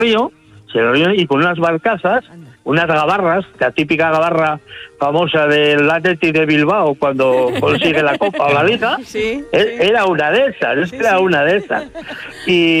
río, y con unas barcazas, unas gabarras, la típica gabarra famosa del Athletic de Bilbao cuando consigue la Copa o la Liga, Sí, era una de esas, Sí, era sí. una de esas. Y